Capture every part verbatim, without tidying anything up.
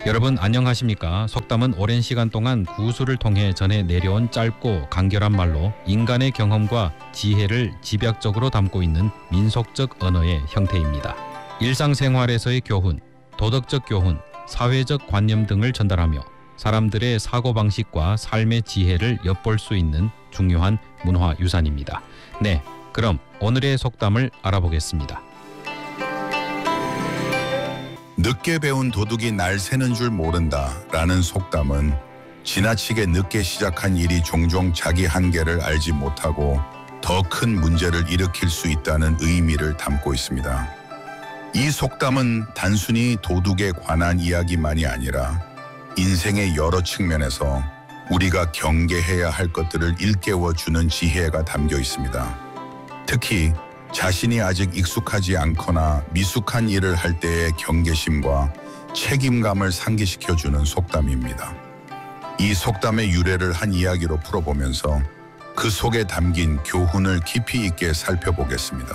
여러분 안녕하십니까? 속담은 오랜 시간 동안 구술을 통해 전해 내려온 짧고 간결한 말로 인간의 경험과 지혜를 집약적으로 담고 있는 민속적 언어의 형태입니다. 일상생활에서의 교훈, 도덕적 교훈, 사회적 관념 등을 전달하며 사람들의 사고방식과 삶의 지혜를 엿볼 수 있는 중요한 문화유산입니다. 네, 그럼 오늘의 속담을 알아보겠습니다. 늦게 배운 도둑이 날 새는 줄 모른다 라는 속담은 지나치게 늦게 시작한 일이 종종 자기 한계를 알지 못하고 더 큰 문제를 일으킬 수 있다는 의미를 담고 있습니다. 이 속담은 단순히 도둑에 관한 이야기만이 아니라 인생의 여러 측면에서 우리가 경계해야 할 것들을 일깨워주는 지혜가 담겨 있습니다. 특히 자신이 아직 익숙하지 않거나 미숙한 일을 할 때의 경계심과 책임감을 상기시켜주는 속담입니다. 이 속담의 유래를 한 이야기로 풀어보면서 그 속에 담긴 교훈을 깊이 있게 살펴보겠습니다.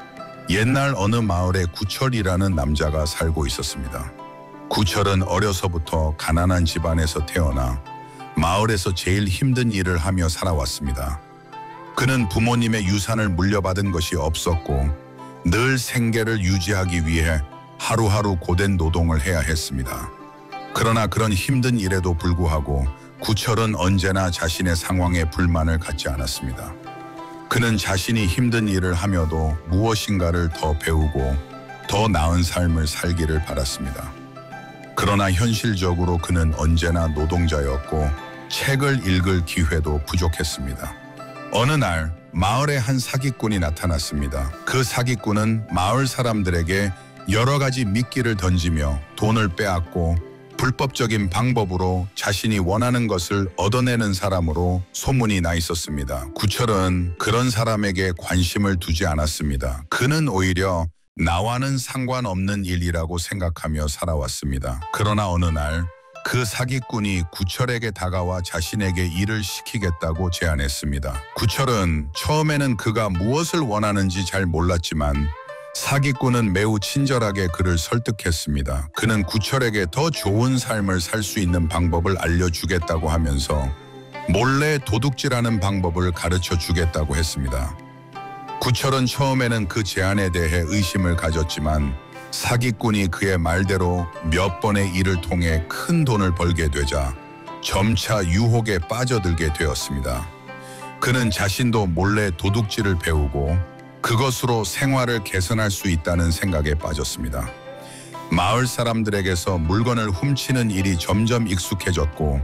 옛날 어느 마을에 구철이라는 남자가 살고 있었습니다. 구철은 어려서부터 가난한 집안에서 태어나 마을에서 제일 힘든 일을 하며 살아왔습니다. 그는 부모님의 유산을 물려받은 것이 없었고 늘 생계를 유지하기 위해 하루하루 고된 노동을 해야 했습니다. 그러나 그런 힘든 일에도 불구하고 구철은 언제나 자신의 상황에 불만을 갖지 않았습니다. 그는 자신이 힘든 일을 하며도 무엇인가를 더 배우고 더 나은 삶을 살기를 바랐습니다. 그러나 현실적으로 그는 언제나 노동자였고 책을 읽을 기회도 부족했습니다. 어느 날 마을에 한 사기꾼이 나타났습니다. 그 사기꾼은 마을 사람들에게 여러 가지 미끼를 던지며 돈을 빼앗고 불법적인 방법으로 자신이 원하는 것을 얻어내는 사람으로 소문이 나 있었습니다. 구철은 그런 사람에게 관심을 두지 않았습니다. 그는 오히려 나와는 상관없는 일이라고 생각하며 살아왔습니다. 그러나 어느 날 그 사기꾼이 구철에게 다가와 자신에게 일을 시키겠다고 제안했습니다. 구철은 처음에는 그가 무엇을 원하는지 잘 몰랐지만 사기꾼은 매우 친절하게 그를 설득했습니다. 그는 구철에게 더 좋은 삶을 살 수 있는 방법을 알려주겠다고 하면서 몰래 도둑질하는 방법을 가르쳐 주겠다고 했습니다. 구철은 처음에는 그 제안에 대해 의심을 가졌지만 사기꾼이 그의 말대로 몇 번의 일을 통해 큰 돈을 벌게 되자 점차 유혹에 빠져들게 되었습니다. 그는 자신도 몰래 도둑질을 배우고 그것으로 생활을 개선할 수 있다는 생각에 빠졌습니다. 마을 사람들에게서 물건을 훔치는 일이 점점 익숙해졌고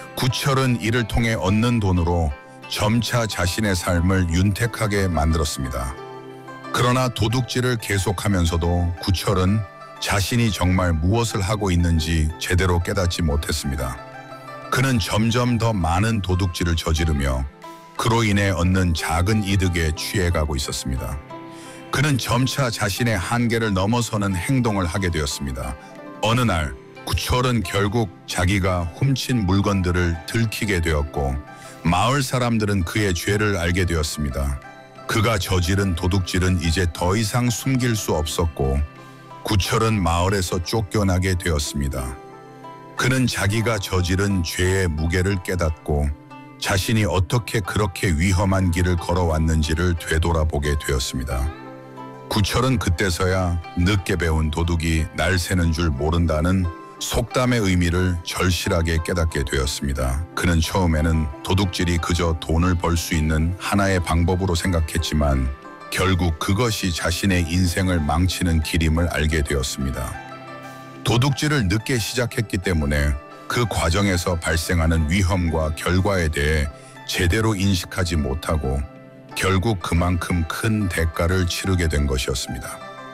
구철은 이를 통해 얻는 돈으로 점차 자신의 삶을 윤택하게 만들었습니다. 그러나 도둑질을 계속하면서도 구철은 자신이 정말 무엇을 하고 있는지 제대로 깨닫지 못했습니다. 그는 점점 더 많은 도둑질을 저지르며 그로 인해 얻는 작은 이득에 취해가고 있었습니다. 그는 점차 자신의 한계를 넘어서는 행동을 하게 되었습니다. 어느 날 구철은 결국 자기가 훔친 물건들을 들키게 되었고 마을 사람들은 그의 죄를 알게 되었습니다. 그가 저지른 도둑질은 이제 더 이상 숨길 수 없었고 구철은 마을에서 쫓겨나게 되었습니다. 그는 자기가 저지른 죄의 무게를 깨닫고 자신이 어떻게 그렇게 위험한 길을 걸어왔는지를 되돌아보게 되었습니다. 구철은 그때서야 늦게 배운 도둑이 날 새는 줄 모른다는 속담의 의미를 절실하게 깨닫게 되었습니다. 그는 처음에는 도둑질이 그저 돈을 벌 수 있는 하나의 방법으로 생각했지만 결국 그것이 자신의 인생을 망치는 길임을 알게 되었습니다. 도둑질을 늦게 시작했기 때문에 그 과정에서 발생하는 위험과 결과에 대해 제대로 인식하지 못하고 결국 그만큼 큰 대가를 치르게 된 것이었습니다.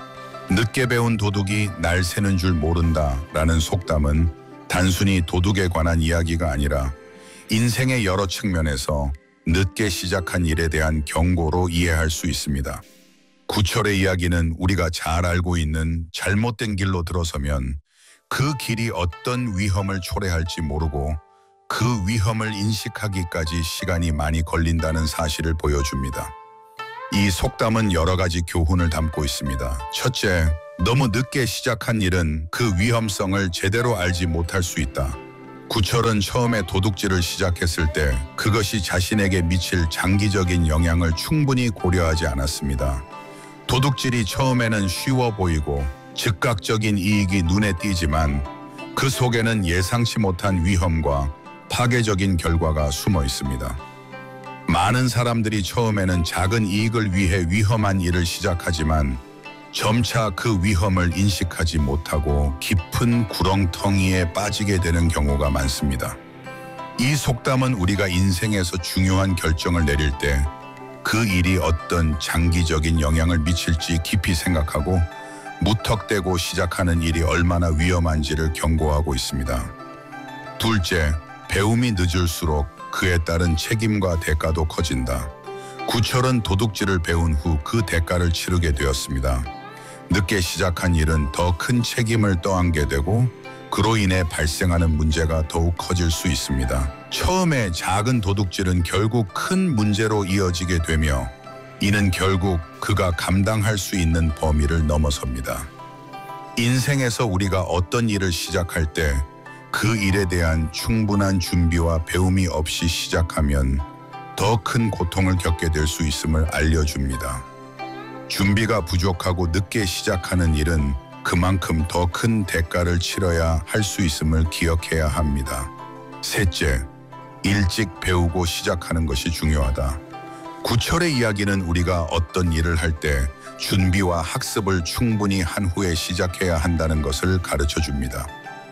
늦게 배운 도둑이 날 새는 줄 모른다 라는 속담은 단순히 도둑에 관한 이야기가 아니라 인생의 여러 측면에서 늦게 시작한 일에 대한 경고로 이해할 수 있습니다. 구철의 이야기는 우리가 잘 알고 있는 잘못된 길로 들어서면 그 길이 어떤 위험을 초래할지 모르고 그 위험을 인식하기까지 시간이 많이 걸린다는 사실을 보여줍니다. 이 속담은 여러 가지 교훈을 담고 있습니다. 첫째, 너무 늦게 시작한 일은 그 위험성을 제대로 알지 못할 수 있다. 구철은 처음에 도둑질을 시작했을 때 그것이 자신에게 미칠 장기적인 영향을 충분히 고려하지 않았습니다. 도둑질이 처음에는 쉬워 보이고 즉각적인 이익이 눈에 띄지만 그 속에는 예상치 못한 위험과 파괴적인 결과가 숨어 있습니다. 많은 사람들이 처음에는 작은 이익을 위해 위험한 일을 시작하지만 점차 그 위험을 인식하지 못하고 깊은 구렁텅이에 빠지게 되는 경우가 많습니다. 이 속담은 우리가 인생에서 중요한 결정을 내릴 때 그 일이 어떤 장기적인 영향을 미칠지 깊이 생각하고 무턱대고 시작하는 일이 얼마나 위험한지를 경고하고 있습니다. 둘째, 배움이 늦을수록 그에 따른 책임과 대가도 커진다. 구철은 도둑질을 배운 후 그 대가를 치르게 되었습니다. 늦게 시작한 일은 더 큰 책임을 떠안게 되고 그로 인해 발생하는 문제가 더욱 커질 수 있습니다. 처음에 작은 도둑질은 결국 큰 문제로 이어지게 되며 이는 결국 그가 감당할 수 있는 범위를 넘어섭니다. 인생에서 우리가 어떤 일을 시작할 때 그 일에 대한 충분한 준비와 배움이 없이 시작하면 더 큰 고통을 겪게 될 수 있음을 알려줍니다. 준비가 부족하고 늦게 시작하는 일은 그만큼 더 큰 대가를 치러야 할 수 있음을 기억해야 합니다. 셋째, 일찍 배우고 시작하는 것이 중요하다. 구철의 이야기는 우리가 어떤 일을 할 때 준비와 학습을 충분히 한 후에 시작해야 한다는 것을 가르쳐 줍니다.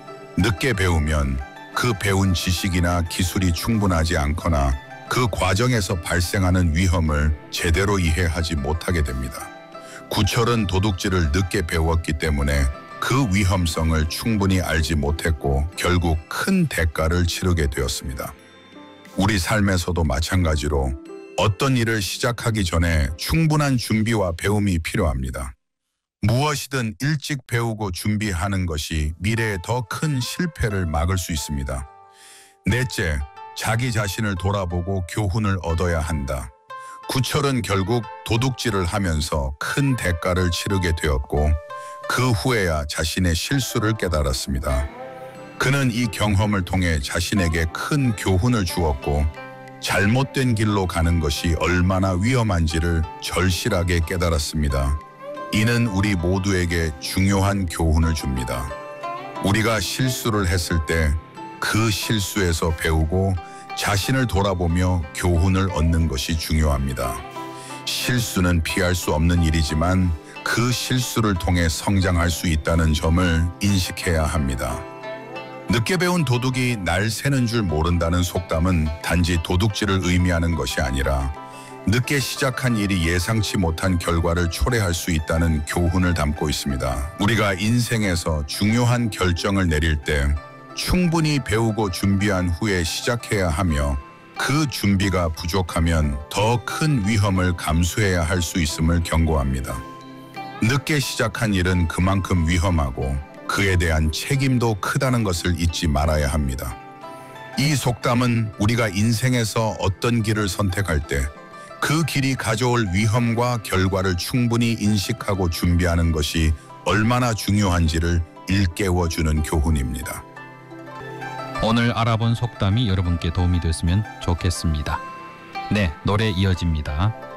늦게 배우면 그 배운 지식이나 기술이 충분하지 않거나 그 과정에서 발생하는 위험을 제대로 이해하지 못하게 됩니다. 구철은 도둑질을 늦게 배웠기 때문에 그 위험성을 충분히 알지 못했고 결국 큰 대가를 치르게 되었습니다. 우리 삶에서도 마찬가지로 어떤 일을 시작하기 전에 충분한 준비와 배움이 필요합니다. 무엇이든 일찍 배우고 준비하는 것이 미래에 더 큰 실패를 막을 수 있습니다. 넷째, 자기 자신을 돌아보고 교훈을 얻어야 한다. 구철은 결국 도둑질을 하면서 큰 대가를 치르게 되었고 그 후에야 자신의 실수를 깨달았습니다. 그는 이 경험을 통해 자신에게 큰 교훈을 주었고 잘못된 길로 가는 것이 얼마나 위험한지를 절실하게 깨달았습니다. 이는 우리 모두에게 중요한 교훈을 줍니다. 우리가 실수를 했을 때 그 실수에서 배우고 자신을 돌아보며 교훈을 얻는 것이 중요합니다. 실수는 피할 수 없는 일이지만 그 실수를 통해 성장할 수 있다는 점을 인식해야 합니다. 늦게 배운 도둑이 날 새는 줄 모른다는 속담은 단지 도둑질을 의미하는 것이 아니라 늦게 시작한 일이 예상치 못한 결과를 초래할 수 있다는 교훈을 담고 있습니다. 우리가 인생에서 중요한 결정을 내릴 때 충분히 배우고 준비한 후에 시작해야 하며 그 준비가 부족하면 더 큰 위험을 감수해야 할 수 있음을 경고합니다. 늦게 시작한 일은 그만큼 위험하고 그에 대한 책임도 크다는 것을 잊지 말아야 합니다. 이 속담은 우리가 인생에서 어떤 길을 선택할 때 그 길이 가져올 위험과 결과를 충분히 인식하고 준비하는 것이 얼마나 중요한지를 일깨워주는 교훈입니다. 오늘 알아본 속담이 여러분께 도움이 됐으면 좋겠습니다. 네, 노래 이어집니다.